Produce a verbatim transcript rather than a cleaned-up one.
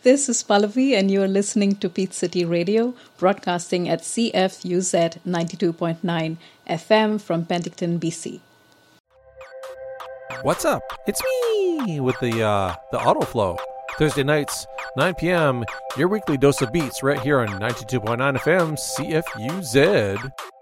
This is Pallavi, and you're listening to Peach City Radio, broadcasting at C F U Z ninety-two point nine F M from Penticton, B C. What's up? It's me with the uh, the Autoflow. Thursday nights, nine p.m., your weekly dose of beats right here on ninety-two point nine F M, C F U Z.